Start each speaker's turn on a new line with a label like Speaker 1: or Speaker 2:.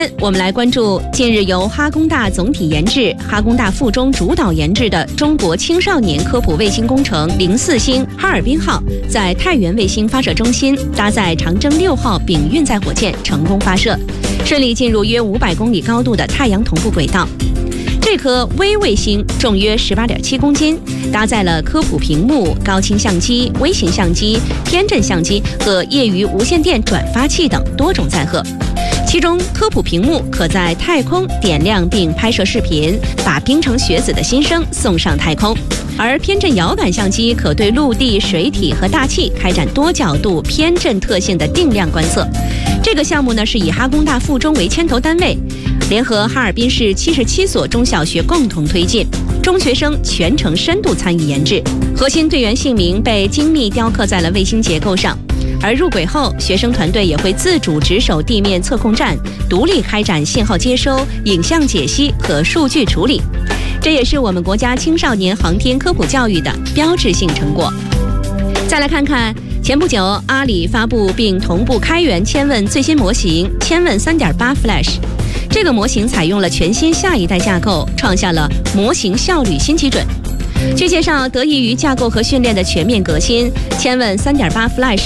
Speaker 1: 我们来关注近日由哈工大总体研制、哈工大附中主导研制的中国青少年科普卫星工程04星哈尔滨号在太原卫星发射中心搭载长征6号丙运载火箭成功发射，顺利进入约500公里高度的太阳同步轨道。这颗微卫星重约18.7公斤，搭载了科普屏幕、高清相机、微型相机、偏振相机和业余无线电转发器等多种载荷。其中，科普屏幕可在太空点亮并拍摄视频，把冰城学子的心声送上太空；而偏振遥感相机可对陆地、水体和大气开展多角度偏振特性的定量观测。这个项目呢，是以哈工大附中为牵头单位，联合哈尔滨市77所中小学共同推进，中学生全程深度参与研制，核心队员姓名被精密雕刻在了卫星结构上。而入轨后，学生团队也会自主值守地面测控站，独立开展信号接收、影像解析和数据处理。这也是我们国家青少年航天科普教育的标志性成果。再来看看前不久阿里发布并同步开源千问最新模型千问 3.8 Flash。这个模型采用了全新下一代架构，创下了模型效率新基准。据介绍，得益于架构和训练的全面革新，千问 3.8 Flash